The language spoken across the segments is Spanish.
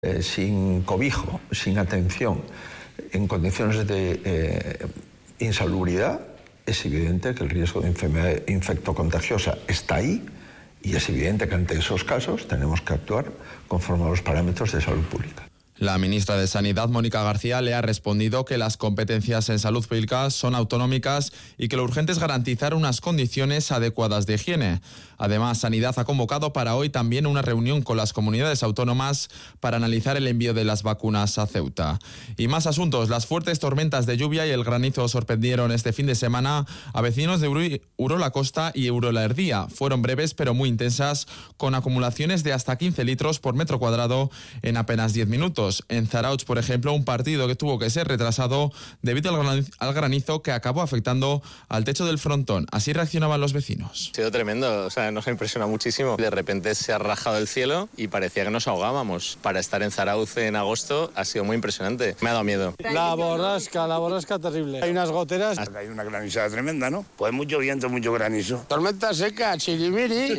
sin cobijo, sin atención, en condiciones de insalubridad, es evidente que el riesgo de enfermedad infectocontagiosa está ahí y es evidente que ante esos casos tenemos que actuar conforme a los parámetros de salud pública. La ministra de Sanidad, Mónica García, le ha respondido que las competencias en salud pública son autonómicas y que lo urgente es garantizar unas condiciones adecuadas de higiene. Además, Sanidad ha convocado para hoy también una reunión con las comunidades autónomas para analizar el envío de las vacunas a Ceuta. Y más asuntos. Las fuertes tormentas de lluvia y el granizo sorprendieron este fin de semana a vecinos de Urola Costa y Urola Erdía. Fueron breves pero muy intensas, con acumulaciones de hasta 15 litros por metro cuadrado en apenas 10 minutos. En Zarautz, por ejemplo, un partido que tuvo que ser retrasado debido al granizo que acabó afectando al techo del frontón. Así reaccionaban los vecinos. Ha sido tremendo, nos ha impresionado muchísimo. De repente se ha rajado el cielo y parecía que nos ahogábamos. Para estar en Zarautz en agosto ha sido muy impresionante. Me ha dado miedo. La borrasca terrible. Hay unas goteras. Hay una granizada tremenda, ¿no? Pues mucho viento, mucho granizo. Tormenta seca, chirimiri.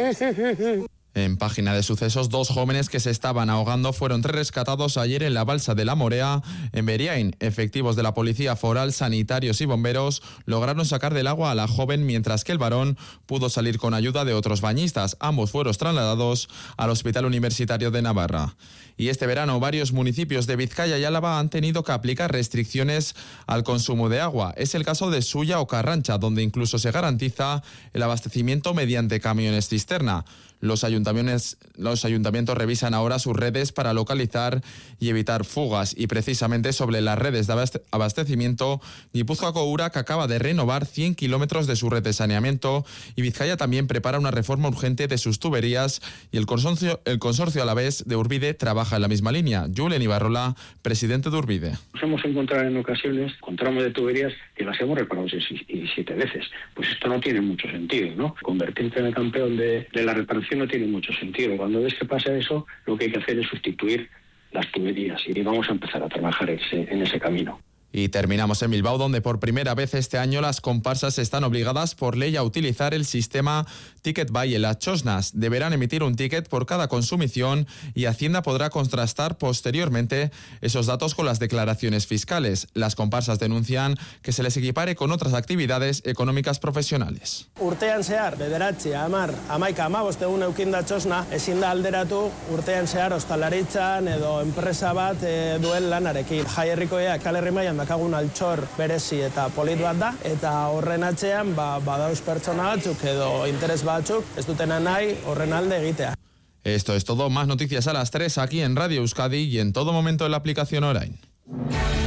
En página de sucesos, 2 jóvenes que se estaban ahogando fueron 3 rescatados ayer en la balsa de la Morea, en Beriain. Efectivos de la policía foral, sanitarios y bomberos lograron sacar del agua a la joven, mientras que el varón pudo salir con ayuda de otros bañistas. Ambos fueron trasladados al Hospital Universitario de Navarra. Y este verano varios municipios de Vizcaya y Álava han tenido que aplicar restricciones al consumo de agua. Es el caso de Sulla o Carrancha, donde incluso se garantiza el abastecimiento mediante camiones cisterna. Los ayuntamientos revisan ahora sus redes para localizar y evitar fugas, y precisamente sobre las redes de abastecimiento, Guipúzcoa Ura, que acaba de renovar 100 kilómetros de su red de saneamiento, y Vizcaya también prepara una reforma urgente de sus tuberías, y el consorcio alavés de Urbide trabaja en la misma línea. Julen Ibarrola, presidente de Urbide. Nos hemos encontrado en ocasiones con tramos de tuberías que las hemos reparado 7 veces. Pues esto no tiene mucho sentido, ¿no? Convertirte en el campeón de la reparación no tiene mucho sentido. Cuando ves que pasa eso, lo que hay que hacer es sustituir las tuberías y vamos a empezar a trabajar en ese camino. Y terminamos en Bilbao, donde por primera vez este año las comparsas están obligadas por ley a utilizar el sistema Ticket Buy en las chosnas. Deberán emitir un ticket por cada consumición y Hacienda podrá contrastar posteriormente esos datos con las declaraciones fiscales. Las comparsas denuncian que se les equipare con otras actividades económicas profesionales. Urtean zehar, 9, 10, 11, 15 egun eukinda txosna, ezin da alderatu urtean zehar ostalaritzan edo enpresa bat duen lanarekin. Jai herrikoia Kale Herri mailan dakagun altxor berezi eta polit bat da, eta horren atzean badauz pertsona batzuk edo interes batzuk ez dutena nahi horren alde egitea. Esto es todo. Más noticias a las 3 aquí en Radio Euskadi y en todo momento en la aplicación Orain.